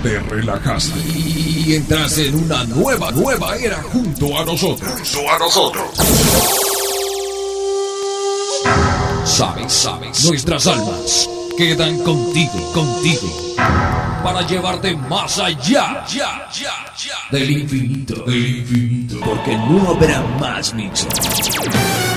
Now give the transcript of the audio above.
te relajaste y entraste en una nueva era junto a nosotros. Sabes, nuestras almas quedan contigo, para llevarte más allá del infinito, porque no habrá más mixos.